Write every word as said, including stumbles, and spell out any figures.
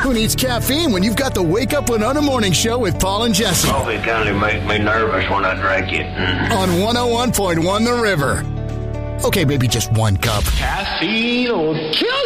Who needs caffeine when you've got the Wake Up Winona Morning Show with Paul and Jesse? Coffee kind of makes me nervous when I drink it. On one oh one point one The River. Okay, maybe just one cup. Caffeine will kill